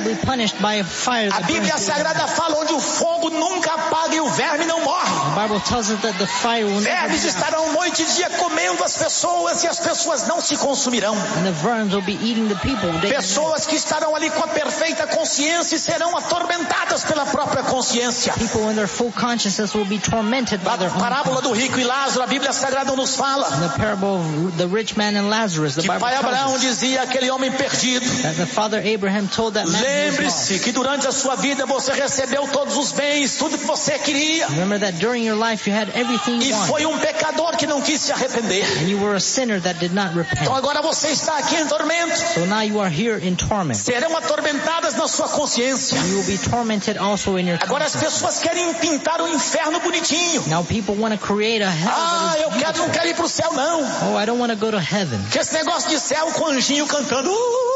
be punished by a fire. A Bíblia Sagrada fala onde o fogo nunca apaga e o verme não morre. The Bible tells us that the fire will never Vermes die. estarão noite e dia comendo as pessoas e as pessoas não se consumirão. And the verms will be eating the people. Pessoas que estarão ali com a perfeita consciência e serão atormentadas pela própria consciência. People in their full consciousness will be tormented by their A own. parábola do rico e Lázaro, a Bíblia Sagrada nos fala In the parable of the rich man and Lazarus, the que Bible pai tells Abraão us dizia àquele homem perdido: that the father Abraham told that man who was lembre-se lost. que durante a sua vida você recebeu todos os bens, tudo que você queria, Remember that during your life you had everything e you wanted. foi um pecador que não quis se arrepender. And you were a sinner that did not repent. Então agora você está aqui em tormento. So now you are here in torment. Serão atormentadas na sua consciência. You will be tormented also in your Agora as conscience. pessoas querem pintar o inferno bonitinho. Now people want to create a hell Ah, that eu is não quero ir pro céu não. Oh, I don't want to go to heaven. Que esse negócio de céu com anjinho cantando.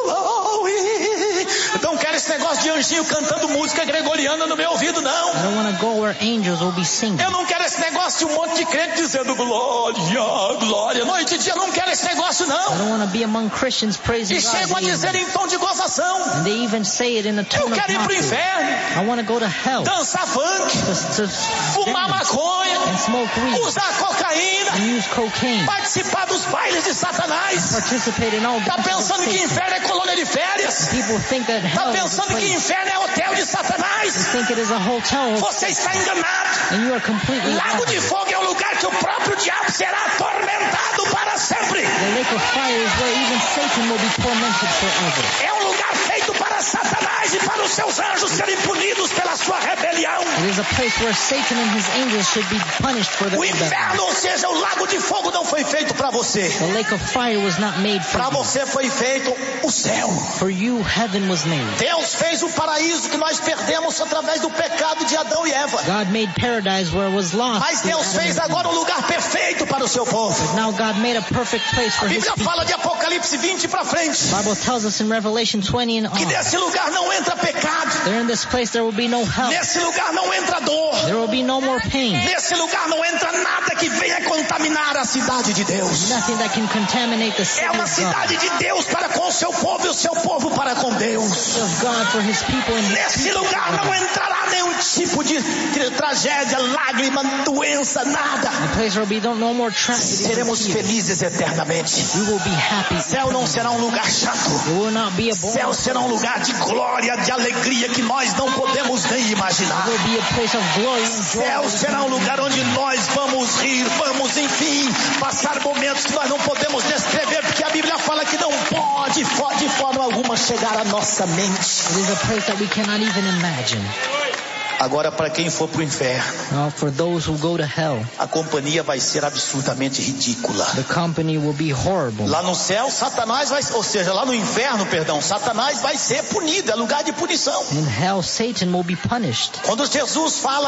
Não quero esse negócio de anjinho cantando música gregoriana no meu ouvido, não. I don't want to go where angels will be singing. Eu não quero esse negócio de um monte de crente dizendo glória, glória. Noite e dia, eu não quero esse negócio, I não. don't want to be among Christians praising E chegam a God. dizer em tom de gozação: And they even say it in a eu tone of quero ir pro mockery. inferno, I want to go to hell. dançar funk, To fumar dance maconha, and smoke weed usar cocaína, and use cocaine. participar dos bailes de Satanás. Participate in all Tá dances of pensando que Satan. inferno é colônia de férias? People think that Tá hell is a pensando que place. inferno é hotel de They Satanás? think it is a hotel. Você está enganado. And you are completely Lago de wrong. Fogo é um lugar que o próprio diabo será atormentado para sempre. The lake of fire is where even Satan will be tormented forever. É um lugar feito para Satanás e para os seus anjos serem punidos pela sua rebelião. It is a place where Satan and his angels should be punished for their O rebellion. inferno, ou seja, o lago de fogo não foi feito para você. The lake of fire was not made for Para you. você foi feito o céu. For you, heaven was made. Deus fez o paraíso que nós perdemos através do pecado de Adão e Eva. God made paradise where it was lost. Mas through Deus Adam fez and Eve. agora um lugar perfeito para o seu povo. Now God made a perfect place A for his Bíblia people. fala de Apocalipse 20 para frente, The Bible tells us in Revelation 20 and que on, nesse lugar não entra pecado, there in this place there will be no hell. nesse lugar não entra dor, There will be no more pain. nesse lugar não entra nada que venha contaminar a cidade de Deus. Nothing that can contaminate the city É uma of God. cidade de Deus para com o seu povo e o seu povo para com Deus. Of God for his people and his Nesse people. lugar não entrará nenhum tipo de tragédia, lágrima, doença, nada. A place where we don't no more tragedy. Seremos felizes eternamente. We will be happy. Céu não será um lugar chato. It will not be a bore. Céu será um lugar de glória, de alegria que nós não podemos nem imaginar. It will be a place of glory and joy. Céu será um lugar onde nós vamos rir, vamos, enfim, passar momentos que nós não podemos descrever, porque a Bíblia fala que não pode, de forma alguma, chegar à nossa mente. It is a place that we cannot even imagine. Agora, para quem for para o inferno, Now, for those who go to hell, a companhia vai ser absurdamente ridícula. the company will be horrible. Lá no céu, Satanás vai, ou seja, lá no inferno, perdão, Satanás vai ser punido, é lugar de punição. In hell, Satan will be punished. Quando Jesus fala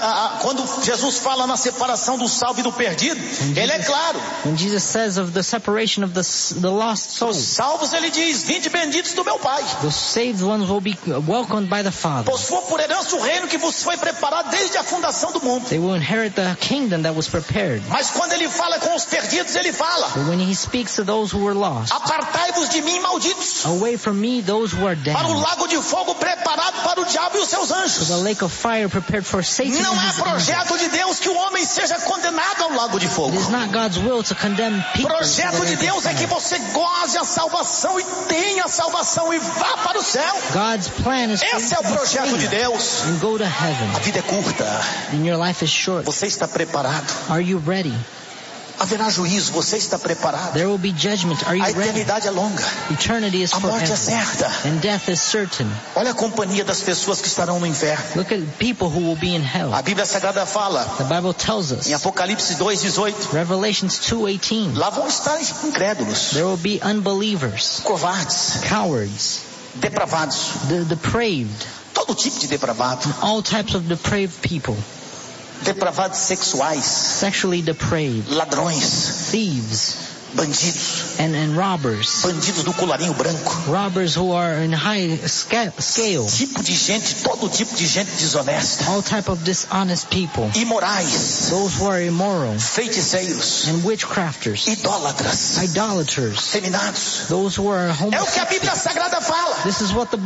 na separação do salvo e do perdido, ele é claro. When Jesus says of the separation of the lost Os souls, salvos, ele diz: vinde benditos do meu Pai. the saved ones will be welcomed by the Father. Possuam por herança o reino que vos foi preparado desde a fundação do mundo. They will inherit the kingdom that was prepared. Mas quando ele fala com os perdidos, ele fala: But when he speaks to those who were lost, apartai-vos de mim, malditos, away from me, those who are para o damned, lago de fogo preparado para o diabo e os seus to anjos. the lake of fire prepared for Satan Não and é his angels. projeto de Deus que o homem seja condenado ao lago de fogo. It is not God's will to condemn O people to the projeto de lake of Deus é que fire. você goze a salvação e tenha a salvação e vá para o céu. God's plan is for Esse é you o to be projeto de saved Deus. and go to heaven. A vida é curta. And your life is short. Você está preparado? Are you ready? Haverá juízo. Você está preparado? There will be judgment. Are you A ready? eternidade é longa. Eternity is A morte é forever. certa. And death is certain. Olha a companhia das pessoas que estarão no inferno. Look at people who will be in hell. A Bíblia Sagrada fala The Bible tells us, em Apocalipse 2:18, Revelations 2:18, lá vão estar incrédulos, there will be unbelievers, covardes, cowards, depravados, the depraved, todo tipo de depravado, all types of depraved people, depravados sexuais, sexually depraved, ladrões, thieves, bandidos, and robbers, bandidos do colarinho branco, robbers who are in high scale, tipo de gente, todo tipo de gente desonesta, all type of dishonest people, imorais, those who are immoral, feiticeiros, and witchcrafters, idólatras, idolaters, feminados. those who are É o que a homosexual. Bíblia Sagrada fala. This is what the